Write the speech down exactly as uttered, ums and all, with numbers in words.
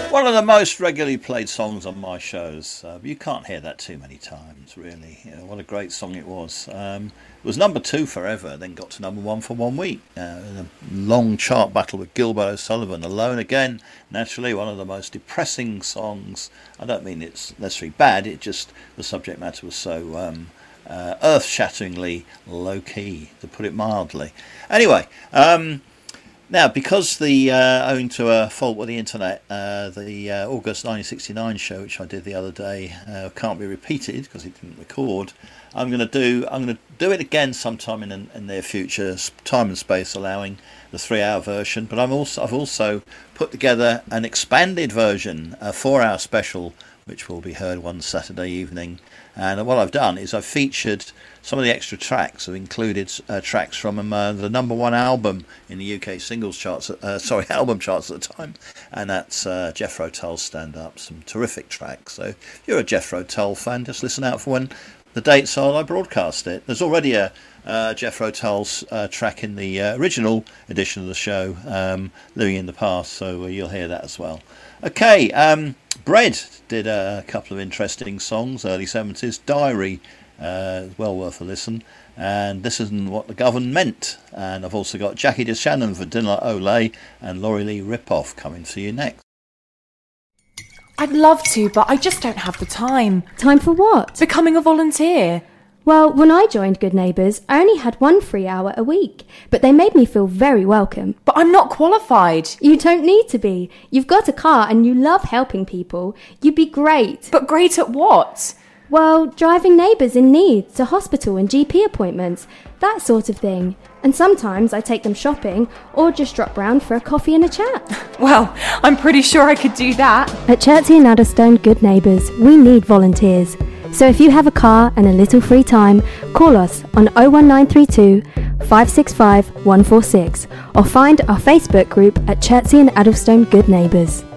One of the most regularly played songs on my shows. Uh, you can't hear that too many times, really. You know, what a great song it was. Um, it was number two forever, then got to number one for one week. Uh, in a long chart battle with Gilbert O'Sullivan. Alone Again, naturally one of the most depressing songs. I don't mean it's necessarily bad, it just, the subject matter was so um, uh, earth-shatteringly low-key, to put it mildly. Anyway, um... Now, because the uh, owing to a fault with the internet, uh, the uh, August nineteen sixty-nine show, which I did the other day, uh, can't be repeated because it didn't record. I'm going to do I'm going to do it again sometime in the in near future, time and space allowing, the three-hour version. But I'm also I've also put together an expanded version, a four-hour special, which will be heard one Saturday evening. And what I've done is I've featured some of the extra tracks. I've included uh, tracks from um, uh, the number one album in the U K singles charts, uh, sorry, album charts at the time, and that's uh, Jethro Tull's Stand Up, some terrific tracks. So if you're a Jethro Tull fan, just listen out for when the dates are I broadcast it. There's already a uh, Jethro Tull's uh, track in the uh, original edition of the show, um, Living in the Past, so uh, you'll hear that as well. Okay, um, Bread did a couple of interesting songs, early seventies. Diary, uh, well worth a listen. And This Isn't What the Government Meant. And I've also got Jackie DeShannon for Dinner Olay and Laurie Lee Ripoff coming to you next. I'd love to, but I just don't have the time. Time for what? Becoming a volunteer. Well, when I joined Good Neighbours, I only had one free hour a week, but they made me feel very welcome. But I'm not qualified. You don't need to be. You've got a car and you love helping people. You'd be great. But great at what? Well, driving neighbours in need to hospital and G P appointments, that sort of thing. And sometimes I take them shopping or just drop round for a coffee and a chat. Well, I'm pretty sure I could do that. At Chertsey and Addlestone Good Neighbours, we need volunteers. So if you have a car and a little free time, call us on oh one nine three two, five six five, one four six or find our Facebook group at Chertsey and Addlestone Good Neighbours.